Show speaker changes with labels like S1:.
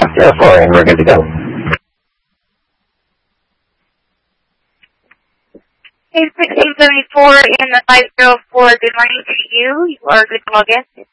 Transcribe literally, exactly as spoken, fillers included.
S1: zero four, and we're good to go.
S2: Hey, sixteen seventy-four in the five zero four, good morning to you. You are good to log in.